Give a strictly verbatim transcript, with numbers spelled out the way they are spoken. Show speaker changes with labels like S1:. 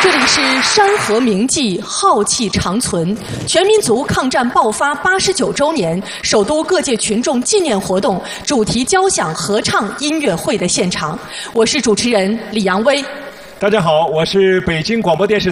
S1: 这里是山河铭记，浩气长存。全民族抗战爆发八十九周年，首都各界群众纪念活动主题交响合唱音乐会的现场，我是主持人李阳薇。
S2: 大家好，我是北京广播电视台